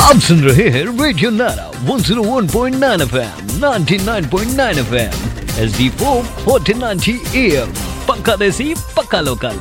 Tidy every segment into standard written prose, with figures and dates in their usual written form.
आप सुन रहे हैं रेडियो नारा 101.9 FM, 99.9 FM, HD4 1490 AM, पक्का देसी पक्का लोकल।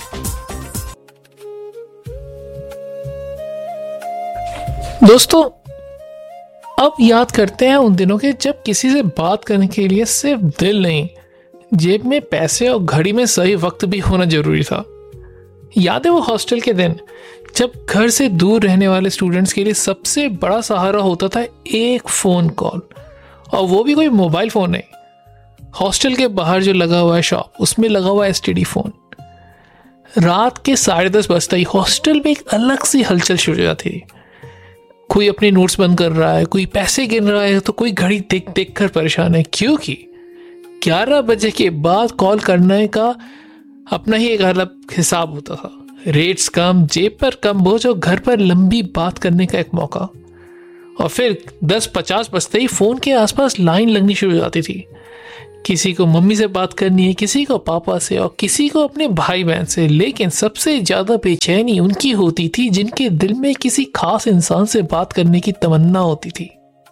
दोस्तों, अब याद करते हैं उन दिनों के जब किसी से बात करने के लिए सिर्फ दिल नहीं, जेब में पैसे और घड़ी में सही वक्त भी होना जरूरी था। याद है वो हॉस्टल के दिन जब घर से दूर रहने वाले स्टूडेंट्स के लिए सबसे बड़ा सहारा होता था एक फोन कॉल, और वो भी कोई मोबाइल फोन नहीं। हॉस्टल के बाहर जो लगा हुआ है शॉप, उसमें लगा हुआ है एसटीडी फोन। रात के 10:30 बजते ही हॉस्टल में एक अलग सी हलचल शुरू हो जाती थी। कोई अपने नोट्स बंद कर रहा है, कोई पैसे गिन रहा है, तो कोई घड़ी देख देख कर परेशान है, क्योंकि 11 बजे के बाद कॉल करने का अपना ही एक अलग हिसाब होता था। रेट्स कम, जेब पर कम बोझ और घर पर लंबी बात करने का एक मौका। और फिर 10:50 बजते ही फोन के आसपास लाइन लगनी शुरू हो जाती थी। किसी को मम्मी से बात करनी है, किसी को पापा से, और किसी को अपने भाई बहन से। लेकिन सबसे ज्यादा बेचैनी उनकी होती थी जिनके दिल में किसी खास इंसान से बात करने की तमन्ना होती थी।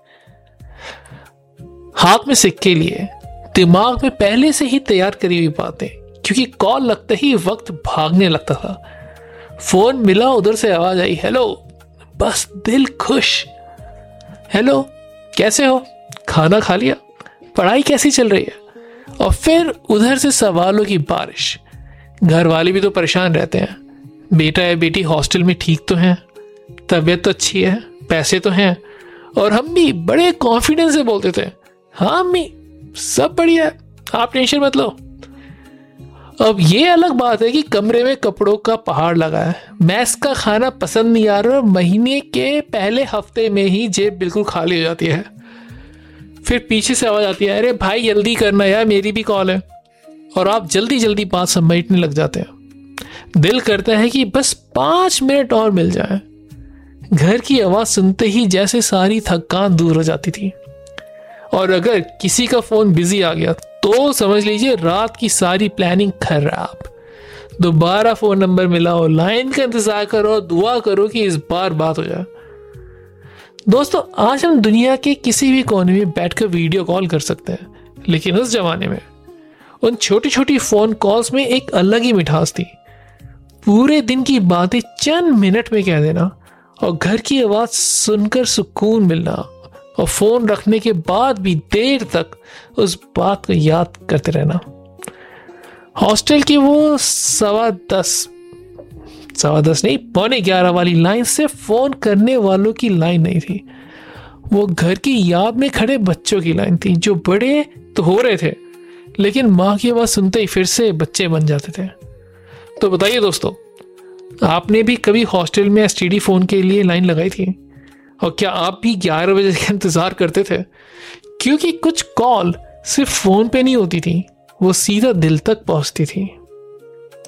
हाथ में सिक्के लिए, दिमाग में पहले से ही तैयार करी हुई बातें, क्योंकि कॉल लगते ही वक्त भागने लगता था। फोन मिला, उधर से आवाज आई, हेलो, बस दिल खुश। हेलो, कैसे हो, खाना खा लिया, पढ़ाई कैसी चल रही है? और फिर उधर से सवालों की बारिश। घर वाले भी तो परेशान रहते हैं, बेटा या बेटी हॉस्टल में ठीक तो हैं, तबीयत तो अच्छी है, पैसे तो हैं। और हम भी बड़े कॉन्फिडेंस से बोलते थे, हाँ अम्मी सब बढ़िया है, आप टेंशन मत लो। अब ये अलग बात है कि कमरे में कपड़ों का पहाड़ लगा है, मैस का खाना पसंद नहीं आ रहा, महीने के पहले हफ्ते में ही जेब बिल्कुल खाली हो जाती है। फिर पीछे से आवाज आती है, अरे भाई जल्दी करना यार, मेरी भी कॉल है। और आप जल्दी जल्दी बात समेटने लग जाते हैं। दिल करता है कि बस 5 मिनट और मिल जाए। घर की आवाज सुनते ही जैसे सारी थकान दूर हो जाती थी। और अगर किसी का फोन बिजी आ गया तो समझ लीजिए रात की सारी प्लानिंग खराब। दोबारा फोन नंबर मिला हो, लाइन का इंतजार करो और दुआ करो कि इस बार बात हो जाए। दोस्तों, आज हम दुनिया के किसी भी कोने में बैठकर वीडियो कॉल कर सकते हैं, लेकिन उस जमाने में उन छोटी छोटी फोन कॉल्स में एक अलग ही मिठास थी। पूरे दिन की बातें चंद मिनट में कह देना, और घर की आवाज सुनकर सुकून मिलना, और फोन रखने के बाद भी देर तक उस बात को याद करते रहना। हॉस्टल की वो 10:15 नहीं, 11:15 वाली लाइन सिर्फ फोन करने वालों की लाइन नहीं थी, वो घर की याद में खड़े बच्चों की लाइन थी, जो बड़े तो हो रहे थे लेकिन माँ की आवाज सुनते ही फिर से बच्चे बन जाते थे। तो बताइए दोस्तों, आपने भी कभी हॉस्टल में एसटीडी फोन के लिए लाइन लगाई थी? और क्या आप भी 11 बजे का इंतजार करते थे? क्योंकि कुछ कॉल सिर्फ फोन पे नहीं होती थी, वो सीधा दिल तक पहुंचती थी।